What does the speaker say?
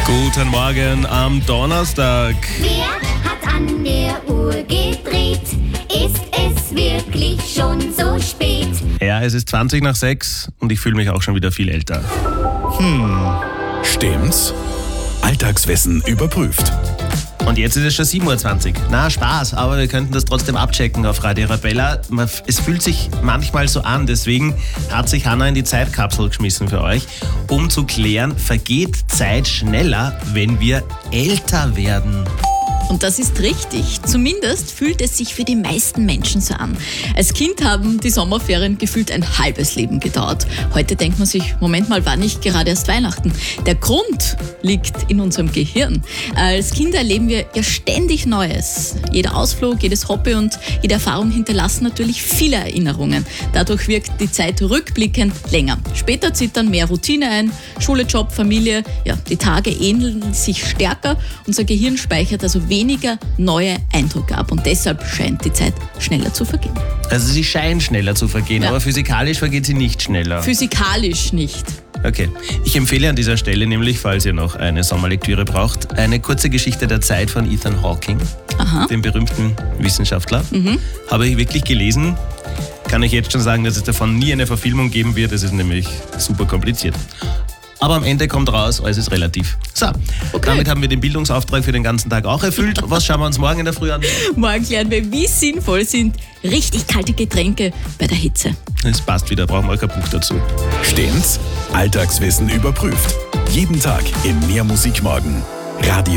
Guten Morgen am Donnerstag. Wer hat an der Uhr gedreht? Ist es wirklich schon so spät? Ja, es ist 20 nach 6 und ich fühle mich auch schon wieder viel älter. Stimmt's? Alltagswissen überprüft. Und jetzt ist es schon 7.20 Uhr. Na, Spaß, aber wir könnten das trotzdem abchecken auf Radio Arabella. Es fühlt sich manchmal so an, deswegen hat sich Hanna in die Zeitkapsel geschmissen für euch, um zu klären, vergeht Zeit schneller, wenn wir älter werden? Und das ist richtig. Zumindest fühlt es sich für die meisten Menschen so an. Als Kind haben die Sommerferien gefühlt ein halbes Leben gedauert. Heute denkt man sich, Moment mal, war nicht gerade erst Weihnachten. Der Grund liegt in unserem Gehirn. Als Kinder erleben wir ja ständig Neues. Jeder Ausflug, jedes Hobby und jede Erfahrung hinterlassen natürlich viele Erinnerungen. Dadurch wirkt die Zeit rückblickend länger. Später zieht dann mehr Routine ein, Schule, Job, Familie. Ja, die Tage ähneln sich stärker. Unser Gehirn speichert also weniger neue Eindrücke ab und deshalb scheint die Zeit schneller zu vergehen. Also sie scheint schneller zu vergehen, Ja. aber physikalisch vergeht sie nicht schneller. Physikalisch nicht. Okay. Ich empfehle an dieser Stelle nämlich, falls ihr noch eine Sommerlektüre braucht, eine kurze Geschichte der Zeit von Ethan Hawking, dem berühmten Wissenschaftler. Habe ich wirklich gelesen. Kann ich jetzt schon sagen, dass es davon nie eine Verfilmung geben wird. Es ist nämlich super kompliziert. Aber am Ende kommt raus, alles ist relativ. So, damit haben wir den Bildungsauftrag für den ganzen Tag auch erfüllt. Was schauen wir uns morgen in der Früh an? Morgen lernen wir, wie sinnvoll sind richtig kalte Getränke bei der Hitze. Es passt wieder, brauchen wir kein Buch dazu. Stimmt's? Alltagswissen überprüft. Jeden Tag im Mehr Musik morgen. Radio